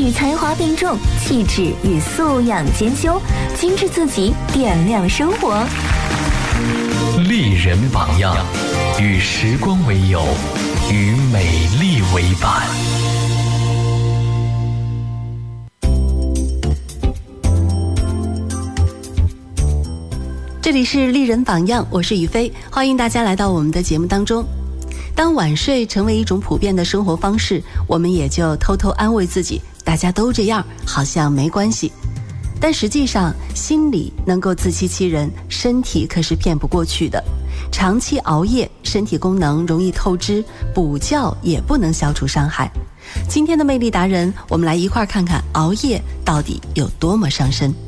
与才华并重，气质与素养兼修，精致自己，点亮生活。 丽人榜样，与时光为友，与美丽为伴。 这里是丽人榜样，我是雨飞，欢迎大家来到我们的节目当中。当晚睡成为一种普遍的生活方式，我们也就偷偷安慰自己，大家都这样，好像没关系。但实际上，心理能够自欺欺人，身体可是骗不过去的。长期熬夜，身体功能容易透支，补觉也不能消除伤害。今天的魅力达人，我们来一块看看熬夜到底有多么伤身。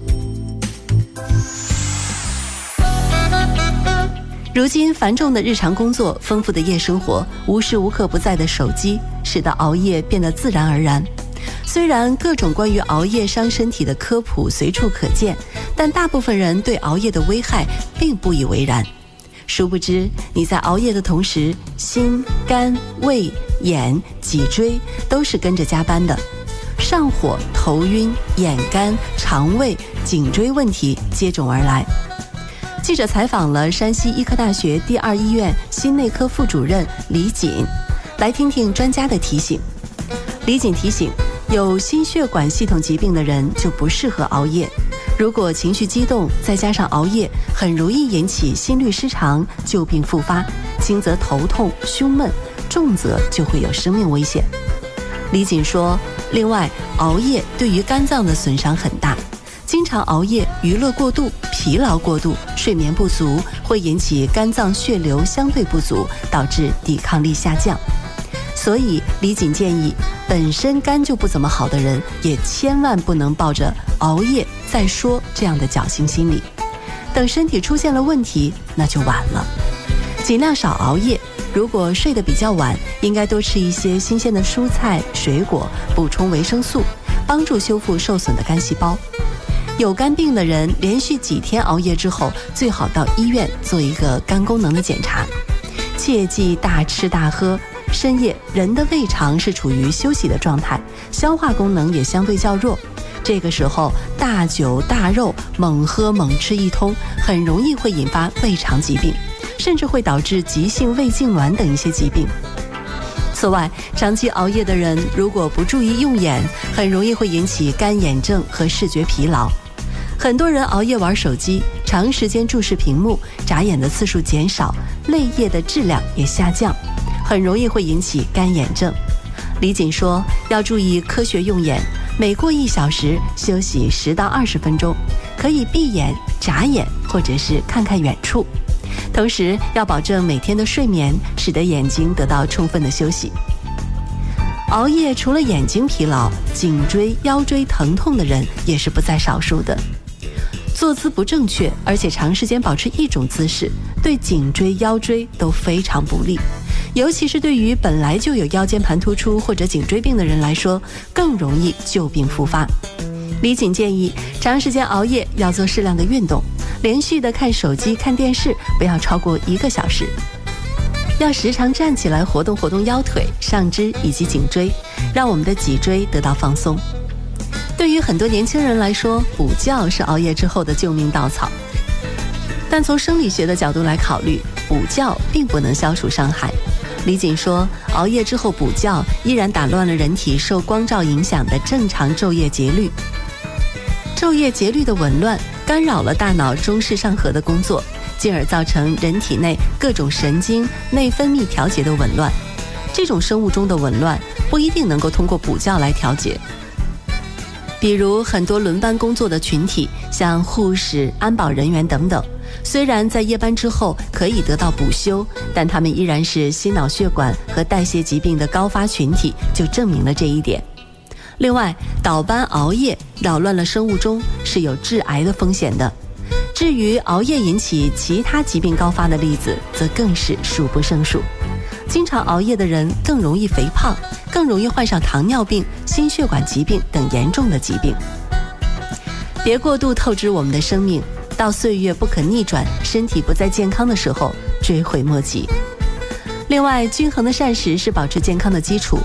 如今繁重的日常工作，丰富的夜生活，无时无刻不在的手机，使得熬夜变得自然而然。虽然各种关于熬夜伤身体的科普随处可见，但大部分人对熬夜的危害并不以为然。殊不知，你在熬夜的同时，心、肝、胃、眼、脊椎都是跟着加班的。上火、头晕、眼干、肠胃、颈椎问题接踵而来。记者采访了山西医科大学第2医院心内科副主任李锦，来听听专家的提醒。李锦提醒，有心血管系统疾病的人就不适合熬夜。如果情绪激动，再加上熬夜，很容易引起心律失常，旧病复发，轻则头痛、胸闷，重则就会有生命危险。李锦说，另外，熬夜对于肝脏的损伤很大。经常熬夜、娱乐过度、疲劳过度、睡眠不足，会引起肝脏血流相对不足，导致抵抗力下降。所以李锦建议，本身肝就不怎么好的人，也千万不能抱着熬夜再说这样的侥幸心理。等身体出现了问题，那就晚了。尽量少熬夜，如果睡得比较晚，应该多吃一些新鲜的蔬菜、水果，补充维生素，帮助修复受损的肝细胞。有肝病的人，连续几天熬夜之后，最好到医院做一个肝功能的检查。切忌大吃大喝，深夜人的胃肠是处于休息的状态，消化功能也相对较弱。这个时候大酒大肉猛喝猛吃一通，很容易会引发胃肠疾病，甚至会导致急性胃痉挛等一些疾病。此外，长期熬夜的人如果不注意用眼，很容易会引起干眼症和视觉疲劳。很多人熬夜玩手机，长时间注视屏幕，眨眼的次数减少，泪液的质量也下降，很容易会引起干眼症。李锦说，要注意科学用眼，每过1小时休息10到20分钟，可以闭眼、眨眼或者是看看远处。同时要保证每天的睡眠，使得眼睛得到充分的休息。熬夜除了眼睛疲劳，颈椎、腰椎疼痛的人也是不在少数的。坐姿不正确，而且长时间保持一种姿势，对颈椎、腰椎都非常不利。尤其是对于本来就有腰间盘突出或者颈椎病的人来说，更容易旧病复发。李锦建议，长时间熬夜要做适量的运动，连续的看手机、看电视不要超过1个小时。要时常站起来活动活动腰腿、上肢以及颈椎，让我们的脊椎得到放松。对于很多年轻人来说，补觉是熬夜之后的救命稻草。但从生理学的角度来考虑，补觉并不能消除伤害。李锦说，熬夜之后补觉依然打乱了人体受光照影响的正常昼夜节律。昼夜节律的紊乱干扰了大脑中视上核的工作，进而造成人体内各种神经、内分泌调节的紊乱。这种生物钟的紊乱不一定能够通过补觉来调节。比如很多轮班工作的群体，像护士、安保人员等等，虽然在夜班之后可以得到补休，但他们依然是心脑血管和代谢疾病的高发群体，就证明了这一点。另外，倒班熬夜扰乱了生物钟，是有致癌的风险的。至于熬夜引起其他疾病高发的例子，则更是数不胜数。经常熬夜的人更容易肥胖，更容易患上糖尿病、心血管疾病等严重的疾病。别过度透支我们的生命，到岁月不可逆转，身体不再健康的时候，追悔莫及。另外，均衡的膳食是保持健康的基础。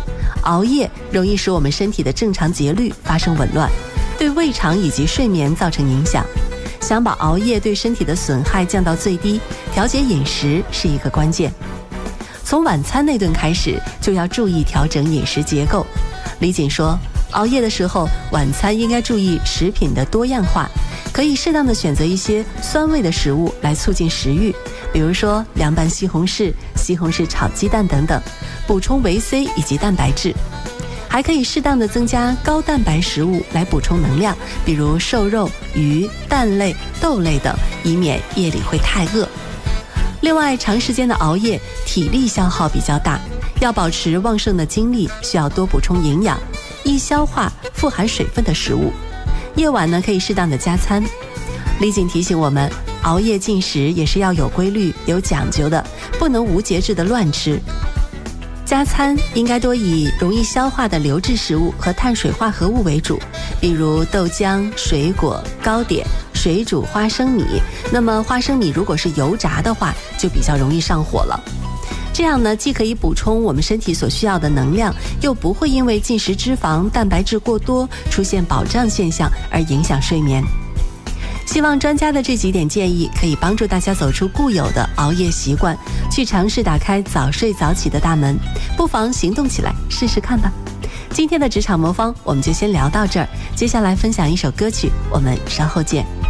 熬夜容易使我们身体的正常节律发生紊乱，对胃肠以及睡眠造成影响。想把熬夜对身体的损害降到最低，调节饮食是一个关键。从晚餐那顿开始，就要注意调整饮食结构。李锦说，熬夜的时候，晚餐应该注意食品的多样化，可以适当的选择一些酸味的食物来促进食欲，比如说凉拌西红柿、西红柿炒鸡蛋等等，补充维 C 以及蛋白质。还可以适当的增加高蛋白食物来补充能量，比如瘦肉、鱼、蛋类、豆类等，以免夜里会太饿。另外，长时间的熬夜，体力消耗比较大，要保持旺盛的精力，需要多补充营养、易消化、富含水分的食物。夜晚呢，可以适当的加餐。李锦提醒我们，熬夜进食也是要有规律、有讲究的，不能无节制的乱吃。加餐应该多以容易消化的流质食物和碳水化合物为主，比如豆浆、水果、糕点、水煮花生米。那么花生米如果是油炸的话，就比较容易上火了。这样呢，既可以补充我们身体所需要的能量，又不会因为进食脂肪、蛋白质过多出现饱胀现象而影响睡眠。希望专家的这几点建议可以帮助大家走出固有的熬夜习惯，去尝试打开早睡早起的大门，不妨行动起来试试看吧。今天的职场魔方我们就先聊到这儿，接下来分享一首歌曲，我们稍后见。